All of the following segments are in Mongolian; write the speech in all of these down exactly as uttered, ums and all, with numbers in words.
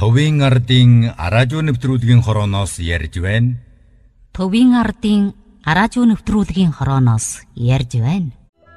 Төвийн ардын араажуу нэвтрүүлгийн хорооноос ярьж байна. Төвийн ардын араажуу нэвтрүүлгийн хорооноос ярьж байна.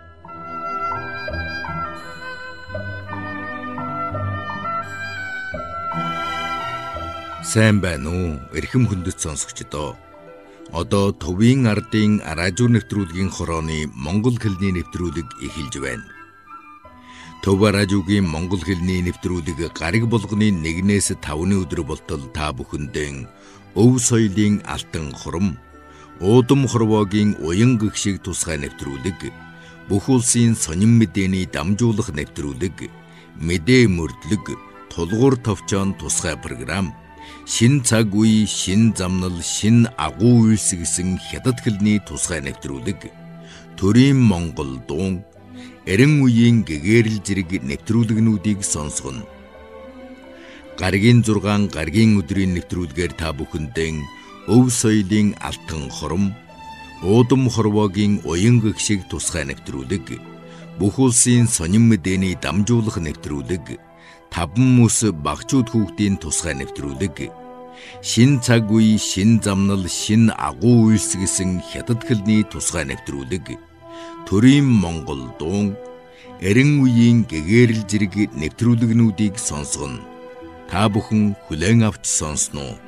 Сайн байна уу? Эрхэм хүндэт сонсогчдоо. Одоо Төвийн ардын араажуу нэвтрүүлгийн хорооны монгол хэлний нэвтрүүлэг эхэлж байна. Төв араажуугийн монгол хэлний нэвтрүүлэг гариг болгоны нэгнээс тавны өдөр болтол та бүхэндээ өв соёлын алтан хурам, уудам хорвоогийн уян гэгшиг тусгай нэвтрүүлэг, бүх улсын сонин мэдээний дамжуулах нэвтрүүлэг, мэдээ мөрдлөг, тулгуур товчоон тусгай програм, шин цаг үе, шин замнал, шин агуу үйлс гэсэн хятад хэлний тусгай нэвтрүүлэг, төрийн монгол дуун, эрен үеийн гэгэрэл зэрэг нэвтрүүлгнүүдийг сонсгоно. Гаригийн зургаан гаригийн өдрийн нэвтрүүлгээр та бүхэндээ өв соёлын алтан хором, уудам хорвоогийн уян гэгшиг тусгай нэвтрүүлэг, бүх улсын сонин мэдээний дамжуулах нэвтрүүлэг, таван мөс багчууд хүүхдийн тусгай нэвтрүүлэг, шин цаг үе, шин замнал, шин агуу үйлс гэсэн хятад хэлний тусгай нэвтрүүлэг, төрийн монгол дуун, эрен үеийн гэгэрэл зэрэг нэвтрүүлгнүүдийг сонсгоно. Та бүхэн хүлээн авч сонсноо.